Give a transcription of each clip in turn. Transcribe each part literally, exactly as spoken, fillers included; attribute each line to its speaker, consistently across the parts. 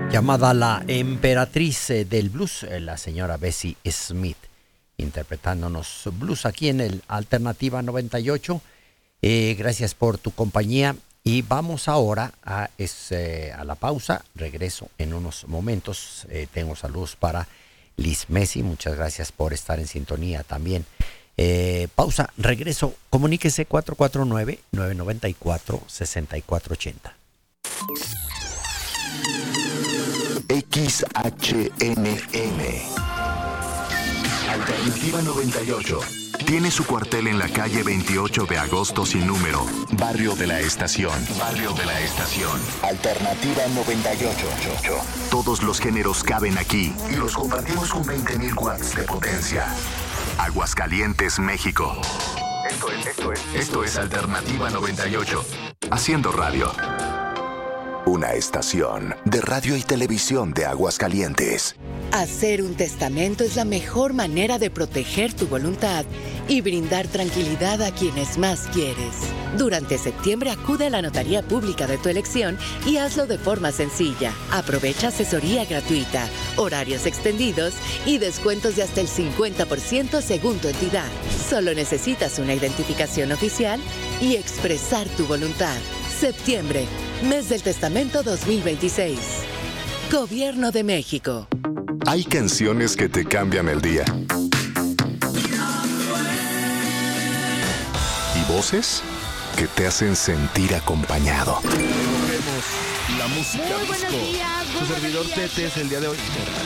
Speaker 1: Llamada la emperatriz eh, del blues, eh, la señora Bessie Smith, interpretándonos blues aquí en el Alternativa noventa y ocho. Eh, gracias por tu compañía y vamos ahora a, es, eh, a la pausa. Regreso en unos momentos. Eh, tengo saludos para Liz Messi, muchas gracias por estar en sintonía también. Eh, pausa, regreso, comuníquese cuatro cuatro nueve, nueve nueve cuatro, seis cuatro ocho cero.
Speaker 2: X H N M Alternativa noventa y ocho tiene su cuartel en la calle veintiocho de agosto sin número, Barrio de la Estación. Barrio de la Estación. Alternativa noventa y ocho. Todos los géneros caben aquí y los compartimos con veinte mil watts de potencia. Aguascalientes, México. Esto es, esto es, esto es Alternativa noventa y ocho. Haciendo radio. Una estación de radio y televisión de Aguascalientes.
Speaker 3: Hacer un testamento es la mejor manera de proteger tu voluntad y brindar tranquilidad a quienes más quieres. Durante septiembre acude a la notaría pública de tu elección y hazlo de forma sencilla. Aprovecha asesoría gratuita, horarios extendidos y descuentos de hasta el cincuenta por ciento según tu entidad. Solo necesitas una identificación oficial y expresar tu voluntad. Septiembre, mes del testamento dos mil veintiséis. Gobierno de México.
Speaker 2: Hay canciones que te cambian el día. Y voces que te hacen sentir acompañado.
Speaker 4: La música
Speaker 5: Muy buenos
Speaker 4: disco.
Speaker 5: días, muy
Speaker 4: Su servidor
Speaker 5: buenos días.
Speaker 4: Tete es el día de hoy.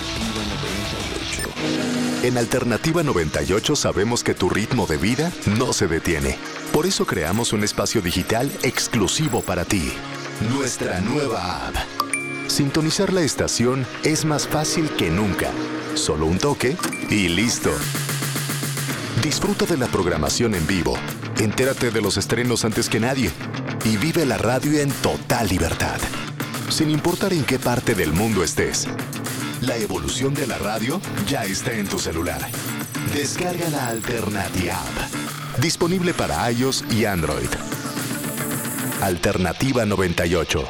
Speaker 2: En Alternativa noventa y ocho sabemos que tu ritmo de vida no se detiene. Por eso creamos un espacio digital exclusivo para ti. Nuestra nueva app. Sintonizar la estación es más fácil que nunca. Solo un toque y listo. Disfruta de la programación en vivo. Entérate de los estrenos antes que nadie. Y vive la radio en total libertad. Sin importar en qué parte del mundo estés. La evolución de la radio ya está en tu celular. Descarga la Alternativa App. Disponible para iOS y Android. Alternativa noventa y ocho.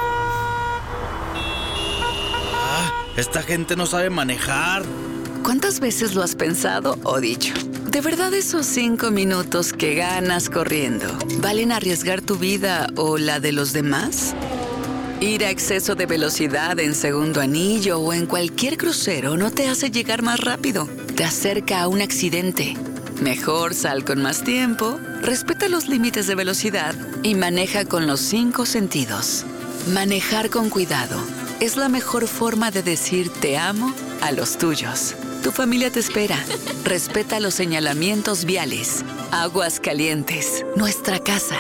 Speaker 4: Esta gente no sabe manejar.
Speaker 6: ¿Cuántas veces lo has pensado o dicho? ¿De verdad esos cinco minutos que ganas corriendo valen arriesgar tu vida o la de los demás? Ir a exceso de velocidad en segundo anillo o en cualquier crucero no te hace llegar más rápido. Te acerca a un accidente. Mejor sal con más tiempo, respeta los límites de velocidad y maneja con los cinco sentidos. Manejar con cuidado es la mejor forma de decir te amo a los tuyos. Tu familia te espera. Respeta los señalamientos viales. Aguascalientes, nuestra casa.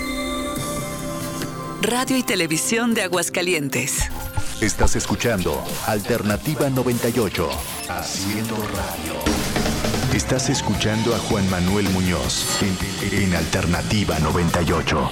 Speaker 6: Radio y Televisión de Aguascalientes.
Speaker 2: Estás escuchando Alternativa noventa y ocho. Haciendo radio. Estás escuchando a Juan Manuel Muñoz en, en Alternativa noventa y ocho.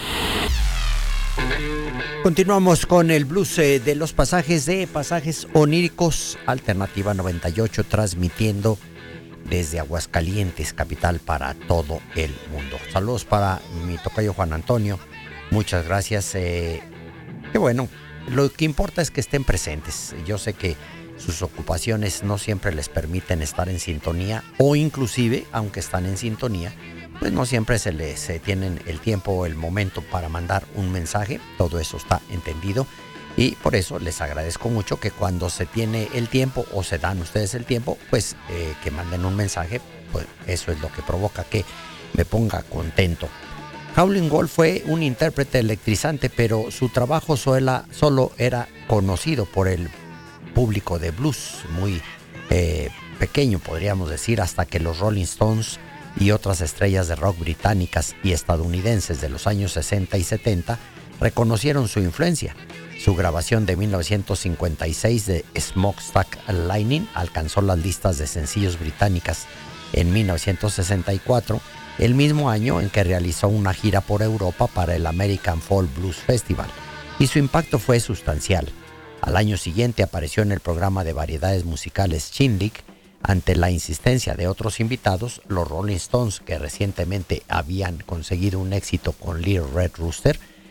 Speaker 1: Continuamos con el blues eh, de los pasajes de Pasajes Oníricos, Alternativa noventa y ocho, transmitiendo desde Aguascalientes, capital, para todo el mundo. Saludos para mi tocayo Juan Antonio, muchas gracias. Eh, qué bueno, lo que importa es que estén presentes. Yo sé que sus ocupaciones no siempre les permiten estar en sintonía, o inclusive, aunque están en sintonía, pues no siempre se les eh, tienen el tiempo o el momento para mandar un mensaje. Todo eso está entendido y por eso les agradezco mucho que cuando se tiene el tiempo o se dan ustedes el tiempo, pues eh, que manden un mensaje. Pues eso es lo que provoca que me ponga contento. Howlin' Wolf fue un intérprete electrizante, pero su trabajo solo, solo era conocido por el público de blues, muy eh, pequeño podríamos decir, hasta que los Rolling Stones y otras estrellas de rock británicas y estadounidenses de los años sesenta y setenta reconocieron su influencia. Su grabación de mil novecientos cincuenta y seis de Smokestack Lightning alcanzó las listas de sencillos británicas en mil novecientos sesenta y cuatro, el mismo año en que realizó una gira por Europa para el American Folk Blues Festival, y su impacto fue sustancial. Al año siguiente apareció en el programa de variedades musicales Shindig. Ante la insistencia de otros invitados, los Rolling Stones, que recientemente habían conseguido un éxito con Little Red Rooster,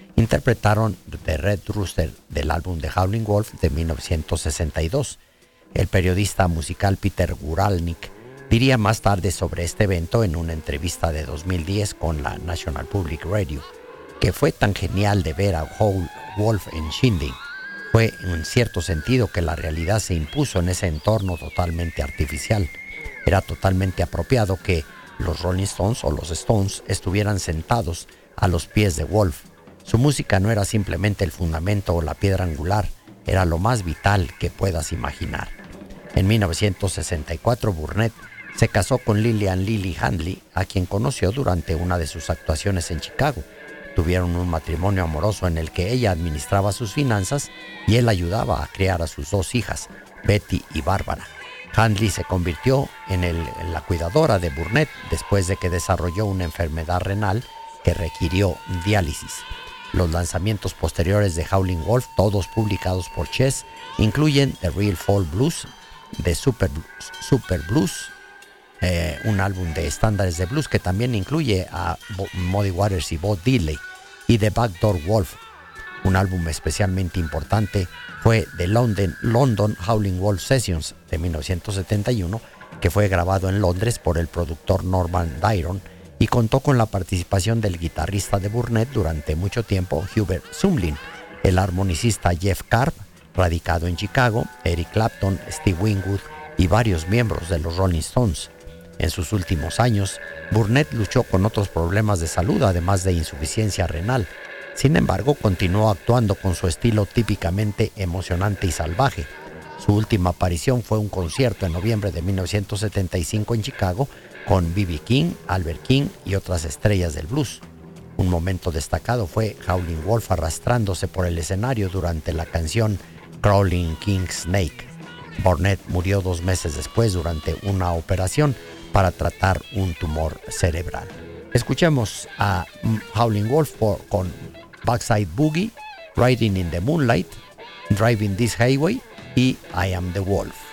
Speaker 1: interpretaron The Red Rooster del álbum The Howling Wolf de mil novecientos sesenta y dos. El periodista musical Peter Guralnick diría más tarde sobre este evento en una entrevista de dos mil diez con la National Public Radio, que fue tan genial de ver a Howlin' Wolf en Shindig. Fue en cierto sentido que la realidad se impuso en ese entorno totalmente artificial. Era totalmente apropiado que los Rolling Stones o los Stones estuvieran sentados a los pies de Wolf. Su música no era simplemente el fundamento o la piedra angular, era lo más vital que puedas imaginar. En mil novecientos sesenta y cuatro, Burnett se casó con Lillian Lily Handley, a quien conoció durante una de sus actuaciones en Chicago. Tuvieron un matrimonio amoroso en el que ella administraba sus finanzas y él ayudaba a criar a sus dos hijas, Betty y Bárbara. Handley se convirtió en, el, en la cuidadora de Burnett después de que desarrolló una enfermedad renal que requirió diálisis. Los lanzamientos posteriores de Howlin' Wolf, todos publicados por Chess, incluyen The Real Fall Blues, The Super, Super Blues, eh, un álbum de estándares de blues que también incluye a Muddy Waters y Bo Diddley, y The Backdoor Wolf. Un álbum especialmente importante fue The London, London Howlin' Wolf Sessions de mil novecientos setenta y uno, que fue grabado en Londres por el productor Norman Dyron y contó con la participación del guitarrista de Burnett durante mucho tiempo, Hubert Sumlin, el armonicista Jeff Karp, radicado en Chicago, Eric Clapton, Steve Winwood y varios miembros de los Rolling Stones. En sus últimos años, Burnett luchó con otros problemas de salud, además de insuficiencia renal. Sin embargo, continuó actuando con su estilo típicamente emocionante y salvaje. Su última aparición fue un concierto en noviembre de mil novecientos setenta y cinco en Chicago con B B King, Albert King y otras estrellas del blues. Un momento destacado fue Howlin' Wolf arrastrándose por el escenario durante la canción Crawling King Snake. Burnett murió dos meses después durante una operación para tratar un tumor cerebral. Escuchemos a Howlin' Wolf por, con Backside Boogie, Riding in the Moonlight, Driving This Highway y I Am the Wolf.